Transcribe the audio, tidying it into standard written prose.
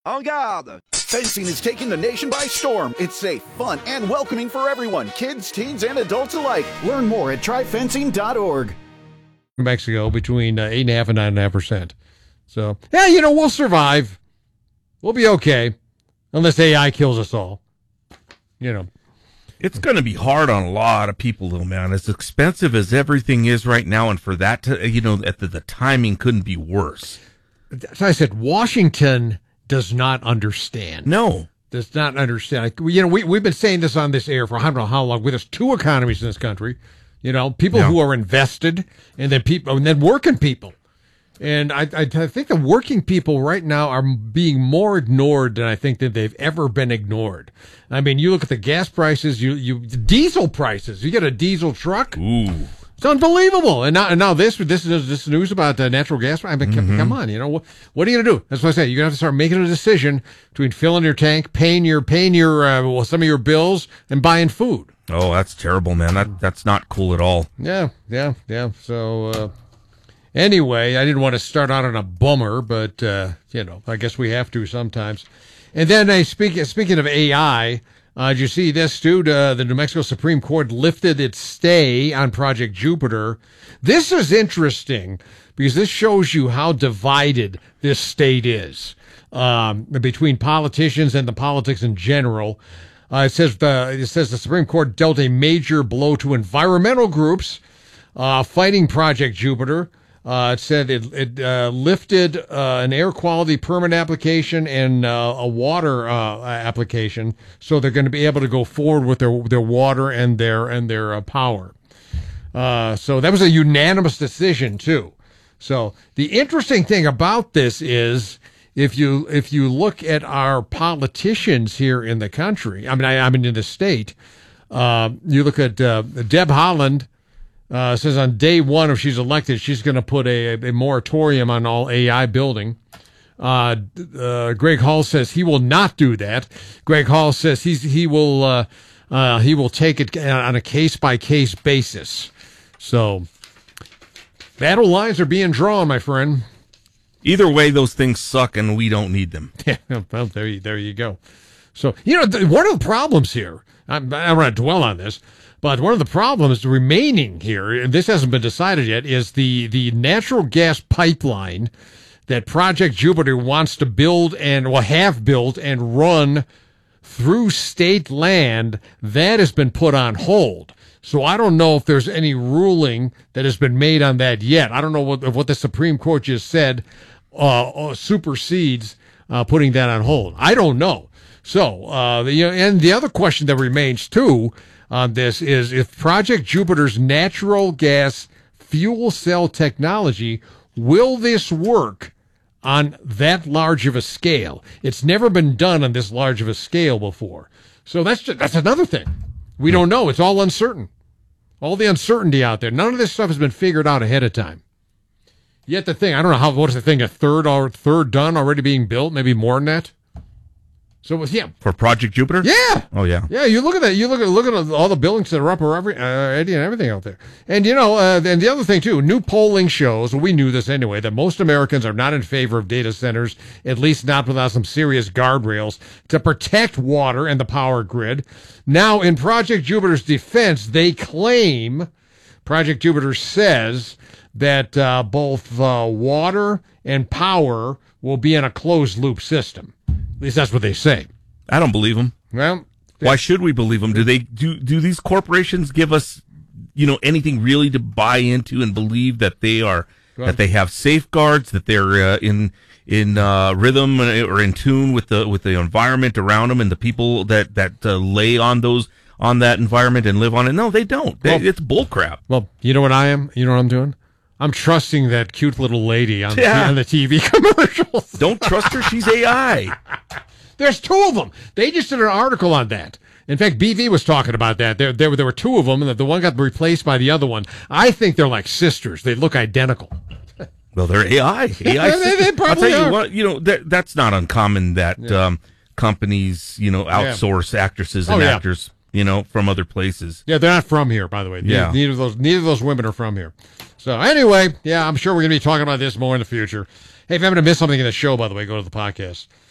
En garde! Fencing is taking the nation by storm. It's safe, fun, and welcoming for everyone, kids, teens, and adults alike. Learn more at tryfencing.org. Mexico between 8.5% and 9.5%. So, yeah, we'll survive. We'll be okay. Unless AI kills us all. It's going to be hard on a lot of people, though, man. As expensive as everything is right now, and for that to, the timing couldn't be worse. As I said, Washington does not understand. No. Does not understand. We've been saying this on this air for I don't know how long. There's two economies in this country. People who are invested, and then working people. And I think the working people right now are being more ignored than I think that they've ever been ignored. I mean, you look at the gas prices, diesel prices. You get a diesel truck. Ooh. It's unbelievable. And now this news about natural gas. I mean, come on, what are you gonna do? That's what I say. You're gonna have to start making a decision between filling your tank, paying your some of your bills, and buying food. Oh, that's terrible, man. That's not cool at all. Yeah. So anyway, I didn't want to start out on a bummer, but I guess we have to sometimes. And then speaking of AI. Did you see this, too? The New Mexico Supreme Court lifted its stay on Project Jupiter. This is interesting because this shows you how divided this state is between politicians and the politics in general. It says the Supreme Court dealt a major blow to environmental groups fighting Project Jupiter. It said it lifted an air quality permit application and a water application, so they're going to be able to go forward with their water and their power. So that was a unanimous decision too. So the interesting thing about this is if you look at our politicians here in the country, I mean in the state, you look at Deb Haaland. Says on day one, if she's elected, she's going to put a moratorium on all AI building. Greg Hall says he will not do that. Greg Hall says he will take it on a case by case basis. So battle lines are being drawn, my friend. Either way, those things suck, and we don't need them. Yeah, well, there you go. So one of the problems here, I don't want to dwell on this. But one of the problems remaining here, and this hasn't been decided yet, is the natural gas pipeline that Project Jupiter wants to build and have built and run through state land. That has been put on hold. So I don't know if there's any ruling that has been made on that yet. I don't know what the Supreme Court just said supersedes putting that on hold. I don't know. So and the other question that remains too on this is if Project Jupiter's natural gas fuel cell technology, will this work on that large of a scale? It's never been done on this large of a scale before. So that's another thing. We don't know. It's all uncertain. All the uncertainty out there. None of this stuff has been figured out ahead of time. Yet the thing, I don't know what is the thing, a third done already being built, maybe more than that? So yeah, for Project Jupiter. Yeah. Oh yeah. Yeah. You look at that. You look at all the buildings that are up already and everything out there. And and the other thing too, new polling shows. Well, we knew this anyway, that most Americans are not in favor of data centers, at least not without some serious guardrails to protect water and the power grid. Now, in Project Jupiter's defense, they claim Project Jupiter says that both water and power will be in a closed loop system. At least that's what they say. I don't believe them. Well, why should we believe them? Do these corporations give us, anything really to buy into and believe that they are that they have safeguards, that they're in rhythm or in tune with the environment around them and the people that lay on that environment and live on it? No, they don't. It's bullcrap. Well, you know what I am? You know what I'm doing? I'm trusting that cute little lady on the TV commercials. Don't trust her. She's AI. There's two of them. They just did an article on that. In fact, BV was talking about that. There were two of them, and the one got replaced by the other one. I think they're like sisters. They look identical. Well, they're AI. They probably I'll tell you what, that's not uncommon that companies, outsource actresses and actors, from other places. Yeah, they're not from here, by the way. Yeah. Neither of those women are from here. So anyway, I'm sure we're going to be talking about this more in the future. Hey, if you happen to miss something in the show, by the way, go to the podcast.